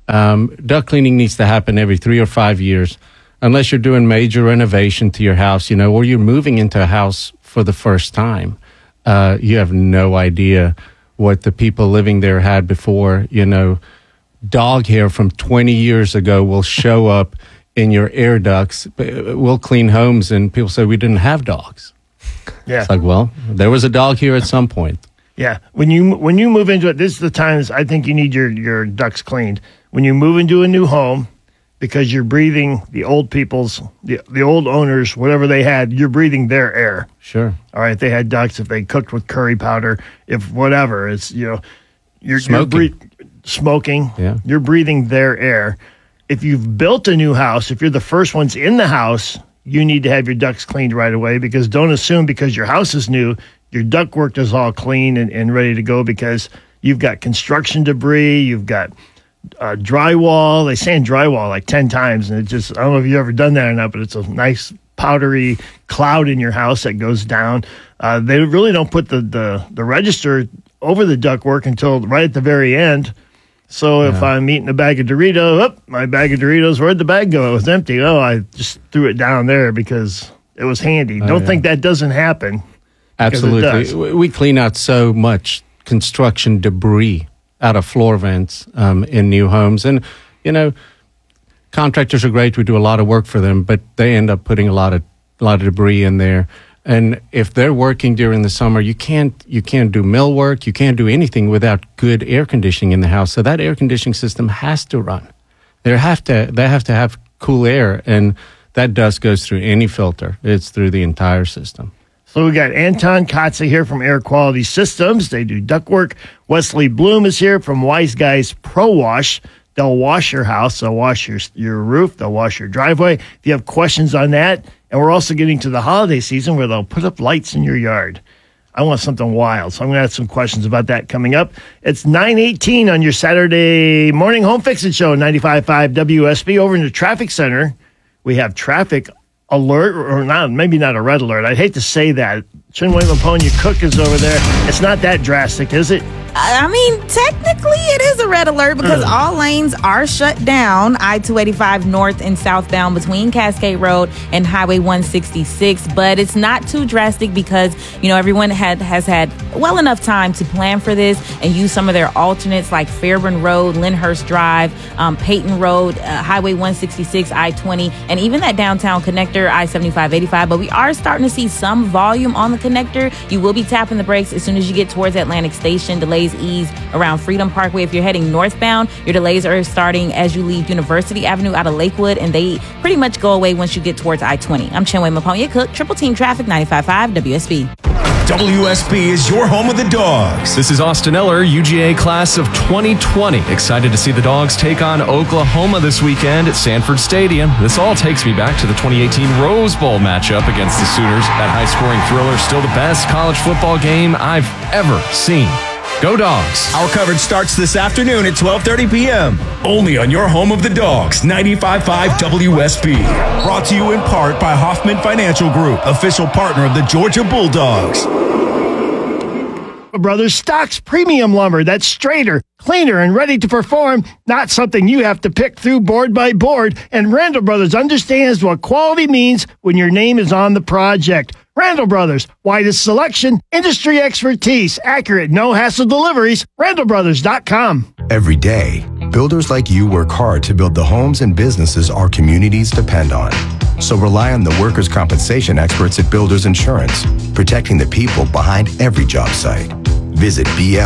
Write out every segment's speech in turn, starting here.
Duct cleaning needs to happen every 3 or 5 years, unless you're doing major renovation to your house, or you're moving into a house for the first time. You have no idea what the people living there had before. Dog hair from 20 years ago will show up in your air ducts. We'll clean homes, and people say we didn't have dogs. Yeah. It's like, well, there was a dog here at some point. Yeah. When you move into it, this is the times I think you need your ducts cleaned. When you move into a new home, because you're breathing the old people's, the old owners, whatever they had, you're breathing their air. Sure. All right. They had ducts, if they cooked with curry powder, if whatever, it's, you're smoking. Yeah. You're breathing their air. If you've built a new house, if you're the first ones in the house, you need to have your ducts cleaned right away, because don't assume because your house is new, your ductwork is all clean and ready to go, because you've got construction debris, you've got drywall. They sand drywall like 10 times, and it just, I don't know if you've ever done that or not, but it's a nice powdery cloud in your house that goes down. They really don't put the register over the ductwork until right at the very end. So if I'm eating a bag of Doritos, my bag of Doritos, where'd the bag go? It was empty. Oh, I just threw it down there because it was handy. Don't think that doesn't happen. Absolutely. We clean out so much construction debris out of floor vents in new homes. And, contractors are great. We do a lot of work for them, but they end up putting a lot of debris in there. And if they're working during the summer, you can't do mill work. You can't do anything without good air conditioning in the house. So that air conditioning system has to run. They have to have cool air, and that dust goes through any filter. It's through the entire system. So we got Anton Kotze here from Air Quality Systems. They do ductwork. Wesley Bloom is here from Wise Guys Pro Wash. They'll wash your house. They'll wash your roof. They'll wash your driveway. If you have questions on that, and we're also getting to the holiday season where they'll put up lights in your yard. I want something wild, so I'm going to have some questions about that coming up. It's 9:18 on your Saturday morning home fixing show, 95.5 WSB. Over in the traffic center, we have traffic alert, or not, maybe not a red alert. I'd hate to say that. Chinway Maponia Cook is over there. It's not that drastic, is it? I mean, technically it is a red alert because all lanes are shut down. I-285 north and southbound between Cascade Road and Highway 166. But it's not too drastic because, everyone has had well enough time to plan for this and use some of their alternates like Fairburn Road, Lyndhurst Drive, Peyton Road, Highway 166, I-20, and even that downtown connector, I-75-85. But we are starting to see some volume on the connector. You will be tapping the brakes as soon as you get towards Atlantic Station. Delays ease around Freedom Parkway. If you're heading northbound, your delays are starting as you leave University Avenue out of Lakewood, and they pretty much go away once you get towards I-20. I'm Chinway Maponia Cook, Triple Team Traffic, 95.5 WSB. WSB is your home of the Dogs. This is Austin Eller, UGA class of 2020. Excited to see the Dogs take on Oklahoma this weekend at Sanford Stadium. This all takes me back to the 2018 Rose Bowl matchup against the Sooners. That high-scoring thriller, still the best college football game I've ever seen. Go Dogs. Our coverage starts this afternoon at 12:30 p.m. Only on your home of the Dogs, 95.5 WSB. Brought to you in part by Hoffman Financial Group, official partner of the Georgia Bulldogs. Brothers Stocks Premium Lumber. That's straighter, cleaner, and ready to perform. Not something you have to pick through board by board. And Randall Brothers understands what quality means when your name is on the project. Randall Brothers, widest selection, industry expertise, accurate, no-hassle deliveries, randallbrothers.com. Every day, builders like you work hard to build the homes and businesses our communities depend on. So rely on the workers' compensation experts at Builders Insurance, protecting the people behind every job site. Visit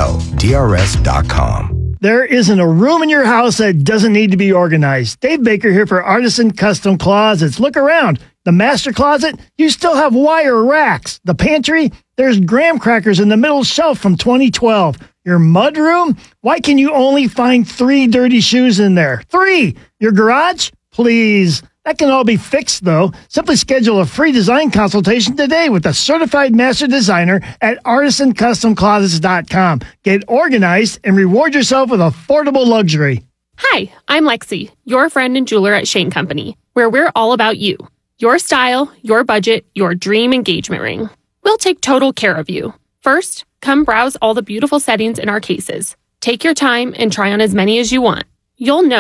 BLDRS.com. There isn't a room in your house that doesn't need to be organized. Dave Baker here for Artisan Custom Closets. Look around. The master closet, you still have wire racks. The pantry, there's graham crackers in the middle shelf from 2012. Your mud room, why can you only find 3 dirty shoes in there? 3! Your garage? Please. That can all be fixed, though. Simply schedule a free design consultation today with a certified master designer at artisancustomclosets.com. Get organized and reward yourself with affordable luxury. Hi, I'm Lexi, your friend and jeweler at Shane Company, where we're all about you. Your style, your budget, your dream engagement ring. We'll take total care of you. First, come browse all the beautiful settings in our cases. Take your time and try on as many as you want. You'll know